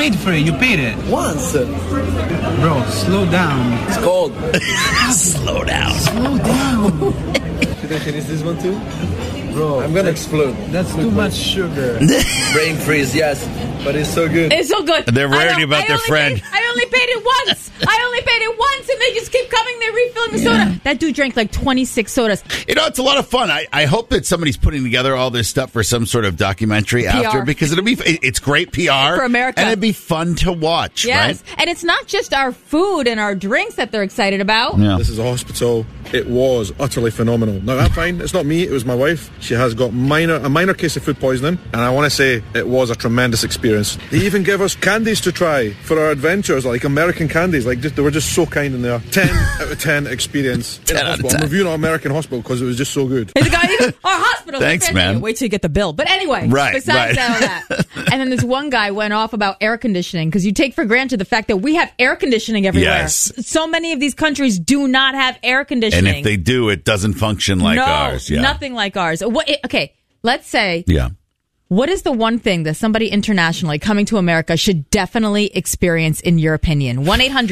paid for it. You paid it. Once. Bro, slow down. It's cold. Slow down. Slow down. Should I finish this one too? Bro, I'm gonna explode. That's too much sugar. Brain freeze, yes. But it's so good. It's so good. They're worried about their friend. I only paid it once. And they just keep coming. They're refilling the soda. That dude drank like 26 sodas. You know, it's a lot of fun. I hope that somebody's putting together all this stuff for some sort of documentary after, because it's great PR for America, and it'd be fun to watch. Yes, right? And it's not just our food and our drinks that they're excited about. Yeah. This is a hospital. It was utterly phenomenal. Now, I'm fine. It's not me. It was my wife. She has got a minor case of food poisoning, and I want to say it was a tremendous experience. They even gave us candies to try for our adventures, like American candies. They were just so kind in there. 10 out of 10 experience. 10 out of 10. I'm reviewing our American hospital because it was just so good. Hey, the guy, our hospital. Thanks, man. Wait till you get the bill. But anyway, besides all that. And then this one guy went off about air conditioning, because you take for granted the fact that we have air conditioning everywhere. Yes. So many of these countries do not have air conditioning. And if they do, it doesn't function like ours. Yeah. Nothing like ours. Okay, let's say. Yeah. What is the one thing that somebody internationally coming to America should definitely experience, in your opinion?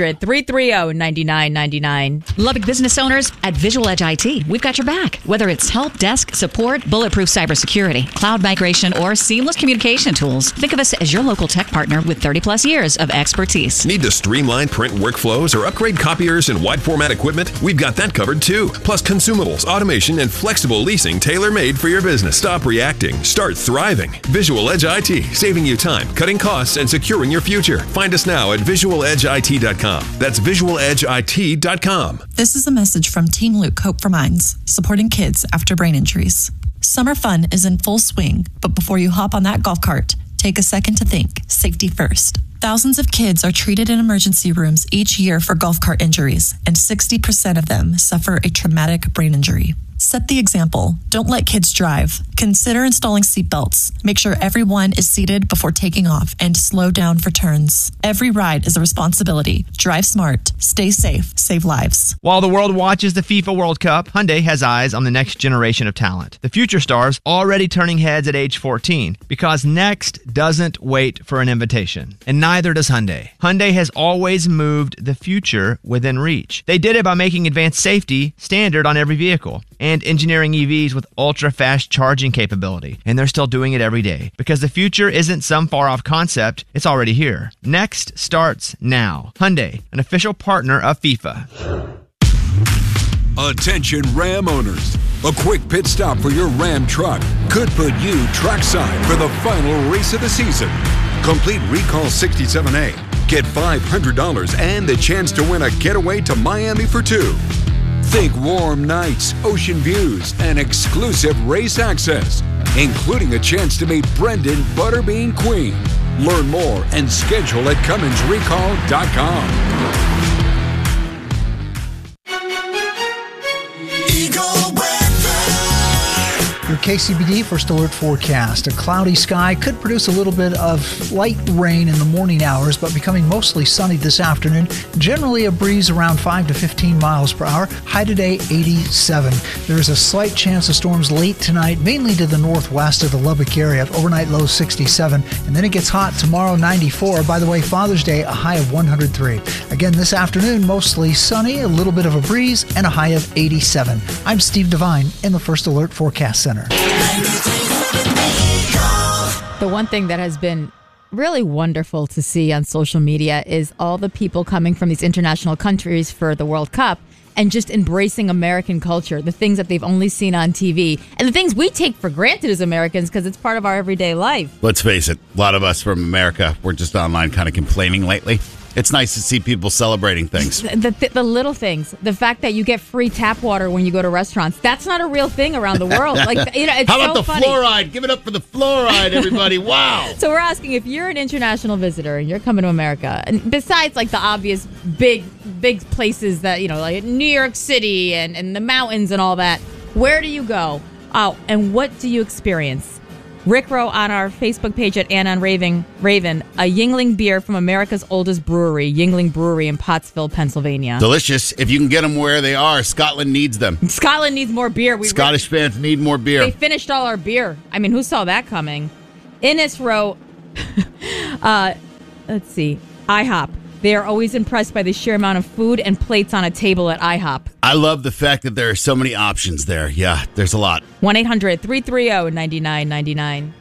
1-800-330-9999. Lubbock business owners at Visual Edge IT. We've got your back. Whether it's help desk, support, bulletproof cybersecurity, cloud migration, or seamless communication tools, think of us as your local tech partner with 30-plus years of expertise. Need to streamline print workflows or upgrade copiers and wide format equipment? We've got that covered too. Plus consumables, automation, and flexible leasing tailor-made for your business. Stop reacting. Start thriving. Visual Edge IT, saving you time, cutting costs, and securing your future. Find us now at visualedgeit.com. That's visualedgeit.com. This is a message from Team Luke Hope for Minds, supporting kids after brain injuries. Summer fun is in full swing, but before you hop on that golf cart, take a second to think. Safety first. Thousands of kids are treated in emergency rooms each year for golf cart injuries, and 60% of them suffer a traumatic brain injury. Set the example. Don't let kids drive. Consider installing seatbelts. Make sure everyone is seated before taking off, and slow down for turns. Every ride is a responsibility. Drive smart. Stay safe. Save lives. While the world watches the FIFA World Cup, Hyundai has eyes on the next generation of talent. The future stars already turning heads at age 14, because next doesn't wait for an invitation. And neither does Hyundai. Hyundai has always moved the future within reach. They did it by making advanced safety standard on every vehicle, and engineering EVs with ultra-fast charging capability. And they're still doing it every day, because the future isn't some far-off concept, it's already here. Next starts now. Hyundai, an official partner of FIFA. Attention Ram owners. A quick pit stop for your Ram truck could put you trackside for the final race of the season. Complete Recall 67A. Get $500 and the chance to win a getaway to Miami for two. Think warm nights, ocean views, and exclusive race access, including a chance to meet Brendan Butterbean Queen. Learn more and schedule at CumminsRecall.com. Your KCBD First Alert forecast. A cloudy sky could produce a little bit of light rain in the morning hours, but becoming mostly sunny this afternoon. Generally a breeze around 5 to 15 miles per hour. High today, 87. There's a slight chance of storms late tonight, mainly to the northwest of the Lubbock area. Overnight low 67. And then it gets hot tomorrow, 94. By the way, Father's Day, a high of 103. Again, this afternoon, mostly sunny, a little bit of a breeze, and a high of 87. I'm Steve Devine in the First Alert Forecast Center. The one thing that has been really wonderful to see on social media is all the people coming from these international countries for the World Cup and just embracing American culture, the things that they've only seen on TV, and the things we take for granted as Americans because it's part of our everyday life. Let's face it, a lot of us from America, we're just online kind of complaining lately. It's nice to see people celebrating things. The little things. The fact that you get free tap water when you go to restaurants. That's not a real thing around the world. It's How about so the funny. fluoride? Give it up for the fluoride, everybody. Wow. So we're asking, if you're an international visitor and you're coming to America, and besides like the obvious big places that, like New York City and the mountains and all that, where do you go? Oh, and what do you experience? Rick Rowe on our Facebook page at Anon Raven, a Yuengling beer from America's oldest brewery, Yuengling Brewery in Pottsville, Pennsylvania. Delicious. If you can get them where they are, Scotland needs them. Scotland needs more beer. Scottish fans need more beer. They finished all our beer. I mean, who saw that coming? Innis Rowe, let's see. IHOP. They are always impressed by the sheer amount of food and plates on a table at IHOP. I love the fact that there are so many options there. Yeah, there's a lot. 1-800-330-9999.